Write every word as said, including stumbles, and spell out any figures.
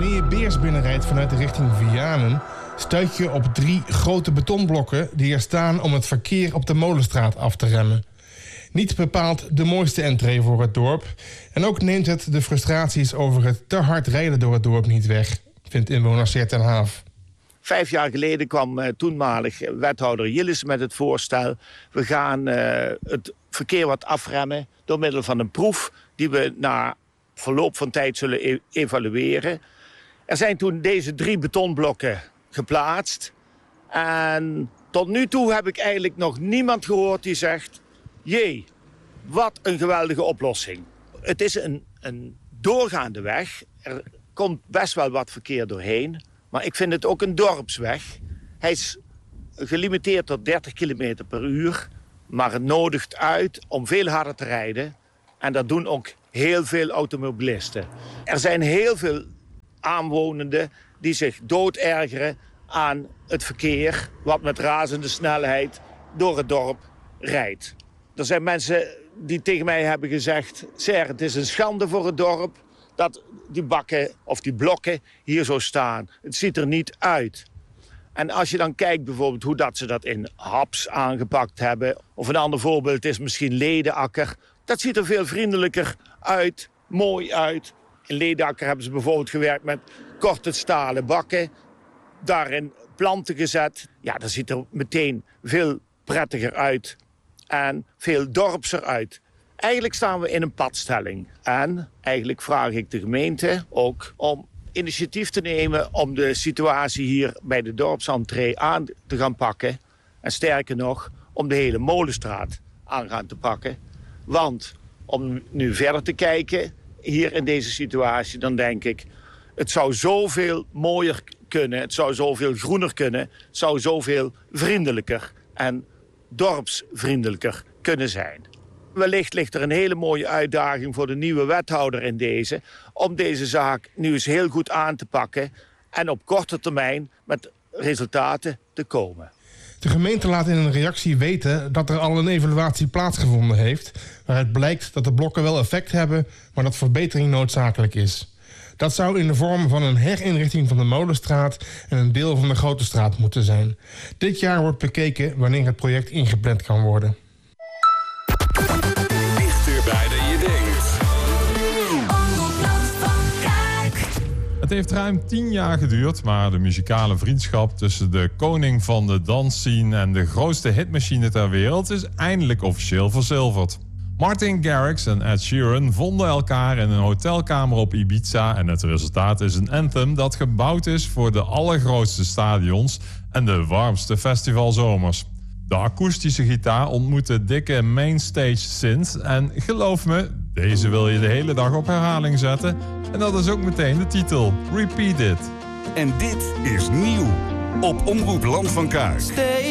Wanneer je Beers binnenrijdt vanuit de richting Vianen, stuit je op drie grote betonblokken die er staan om het verkeer op de Molenstraat af te remmen. Niet bepaald de mooiste entree voor het dorp. En ook neemt het de frustraties over het te hard rijden door het dorp niet weg, vindt inwoner Sert ten Haaf. Vijf jaar geleden kwam uh, toenmalig wethouder Jillis met het voorstel. We gaan uh, het verkeer wat afremmen door middel van een proef die we na verloop van tijd zullen e- evalueren. Er zijn toen deze drie betonblokken geplaatst. En tot nu toe heb ik eigenlijk nog niemand gehoord die zegt: jee, wat een geweldige oplossing. Het is een, een doorgaande weg. Er komt best wel wat verkeer doorheen. Maar ik vind het ook een dorpsweg. Hij is gelimiteerd tot dertig kilometer per uur. Maar het nodigt uit om veel harder te rijden. En dat doen ook heel veel automobilisten. Er zijn heel veel aanwonenden die zich doodergeren aan het verkeer wat met razende snelheid door het dorp rijdt. Er zijn mensen die tegen mij hebben gezegd: Ser, het is een schande voor het dorp dat die bakken of die blokken hier zo staan. Het ziet er niet uit. En als je dan kijkt bijvoorbeeld hoe dat ze dat in Haps aangepakt hebben, of een ander voorbeeld is misschien Ledenakker. Dat ziet er veel vriendelijker uit, mooi uit. In Ledenakker hebben ze bijvoorbeeld gewerkt met korte stalen bakken, daarin planten gezet. Ja, dat ziet er meteen veel prettiger uit en veel dorpser uit. Eigenlijk staan we in een padstelling. En eigenlijk vraag ik de gemeente ook om initiatief te nemen om de situatie hier bij de dorpsentree aan te gaan pakken. En sterker nog, om de hele Molenstraat aan gaan te pakken. Want om nu verder te kijken hier in deze situatie, dan denk ik: het zou zoveel mooier kunnen, het zou zoveel groener kunnen, het zou zoveel vriendelijker en dorpsvriendelijker kunnen zijn. Wellicht ligt er een hele mooie uitdaging voor de nieuwe wethouder in deze, om deze zaak nu eens heel goed aan te pakken en op korte termijn met resultaten te komen. De gemeente laat in een reactie weten dat er al een evaluatie plaatsgevonden heeft, waaruit blijkt dat de blokken wel effect hebben, maar dat verbetering noodzakelijk is. Dat zou in de vorm van een herinrichting van de Molenstraat en een deel van de Grote Straat moeten zijn. Dit jaar wordt bekeken wanneer het project ingepland kan worden. Dichterbij dan je denkt. Het heeft ruim tien jaar geduurd, maar de muzikale vriendschap tussen de koning van de dansscene en de grootste hitmachine ter wereld is eindelijk officieel verzilverd. Martin Garrix en Ed Sheeran vonden elkaar in een hotelkamer op Ibiza en het resultaat is een anthem dat gebouwd is voor de allergrootste stadions en de warmste festivalzomers. De akoestische gitaar ontmoet de dikke mainstage synth en geloof me, deze wil je de hele dag op herhaling zetten. En dat is ook meteen de titel, Repeat It. En dit is nieuw op Omroep Land van Kuik.